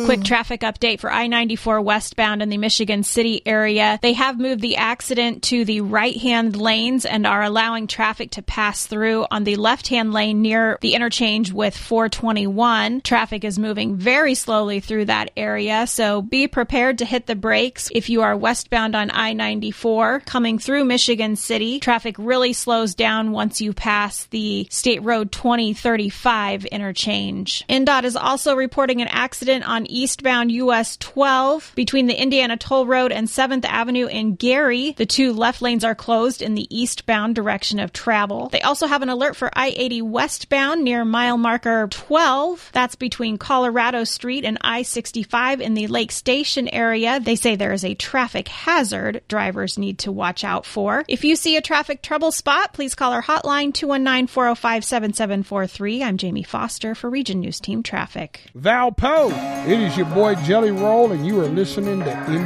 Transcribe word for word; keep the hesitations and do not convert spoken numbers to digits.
Quick traffic update for I ninety-four westbound in the Michigan City area. They have moved the accident to the right-hand lanes and are allowing traffic to pass through on the left-hand lane near the interchange with four twenty-one. Traffic is moving very slowly through that area, so be prepared to hit the brakes if you are westbound on I ninety-four. Coming through Michigan City, traffic really slows down once you pass the State Road twenty thirty-five interchange. N D O T is also reporting an accident on eastbound U S twelve between the Indiana Toll Road and seventh Avenue in Gary. The two left lanes are closed in the eastbound direction of travel. They also have an alert for I eighty westbound near mile marker twelve. That's between Colorado Street and I sixty-five in the Lake Station area. They say there is a traffic hazard drivers need to watch out for. If you see a traffic trouble spot, please call our hotline two one nine, four oh five, seven seven four three. I'm Jamie Foster for Region News Team Traffic. Valpo, it is your boy Jelly Roll, and you are listening to